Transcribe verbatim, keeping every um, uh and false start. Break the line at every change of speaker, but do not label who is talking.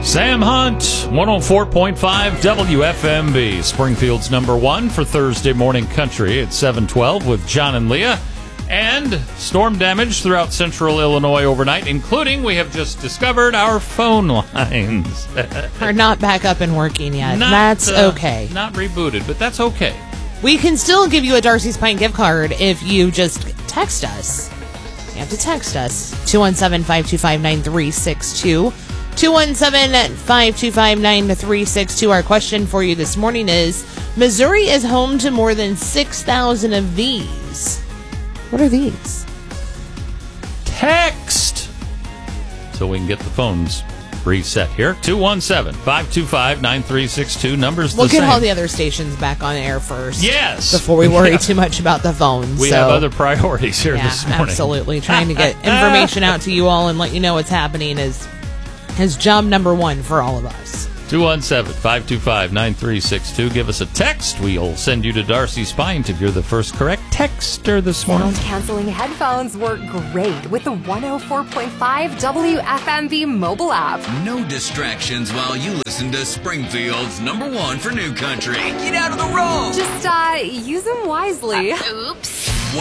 Sam Hunt, one oh four point five W F M B, Springfield's number one for Thursday morning country at seven twelve with John and Leah. And storm damage throughout central Illinois overnight, including, we have just discovered, our phone lines.
Are not back up and working yet.
Not,
that's
uh,
okay.
Not rebooted, but that's okay.
We can still give you a Darcy's Pint gift card if you just text us. You have to text us. two one seven, five two five, nine three six two. two one seven, five two five, nine three six two. Our question for you this morning is, Missouri is home to more than six thousand of these. What are these?
Text! So we can get the phones reset here. two one seven, five two five, nine three six two. Numbers
We'll
the
get
same.
all the other stations back on air first.
Yes!
Before we worry
Yeah.
too much about the phones.
We
so.
have other priorities here
Yeah,
this morning.
absolutely. Trying to get information out to you all and let you know what's happening is, is job number one for all of us.
two one seven, five two five, nine three six two. Give us a text. We'll send you to Darcy's Pint if you're the first correct texter this morning.
Sound-canceling headphones work great with the one oh four point five W F M B mobile app.
No distractions while you listen to Springfield's number one for new country. Get out of the road!
Just, uh, use them wisely.
Oops.